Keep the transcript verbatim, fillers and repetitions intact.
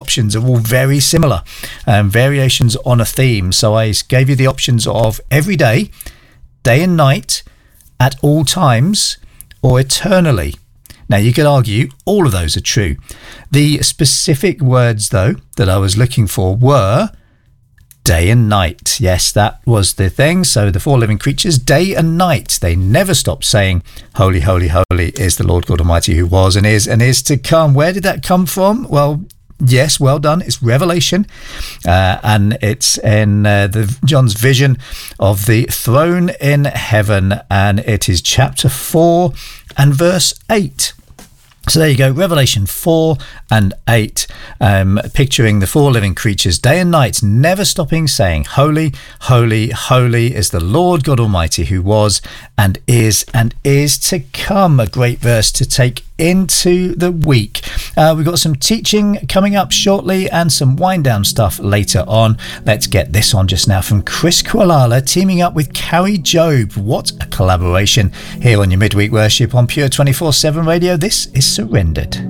options are all very similar, um, variations on a theme. So I gave you the options of every day, day and night, at all times, or eternally. Now, you could argue all of those are true. The specific words, though, that I was looking for were day and night. Yes, that was the thing. So the four living creatures, day and night, they never stop saying, holy, holy, holy is the Lord God Almighty who was and is and is to come. Where did that come from? Well, yes, well done. It's Revelation, uh, and it's in uh, the John's vision of the throne in heaven, and it is chapter four and verse eight. So there you go, Revelation four and eight, um, picturing the four living creatures day and night, never stopping saying, holy, holy, holy is the Lord God Almighty who was and is and is to come. A great verse to take into the week. Uh, we've got some teaching coming up shortly and some wind down stuff later on. Let's get this on just now from Chris Kualala teaming up with Carrie Job. What a collaboration here on your midweek worship on Pure twenty-four seven Radio. This is Surrendered.